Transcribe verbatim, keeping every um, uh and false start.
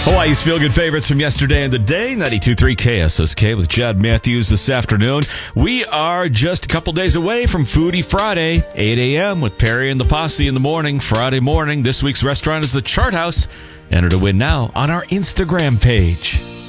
Hawaii's feel-good favorites from yesterday and today, ninety-two point three K S S K with Chad Matthews this afternoon. We are just a couple days away from Foodie Friday, eight a.m. with Perry and the Posse in the morning, Friday morning. This week's restaurant is the Chart House. Enter to win now on our Instagram page.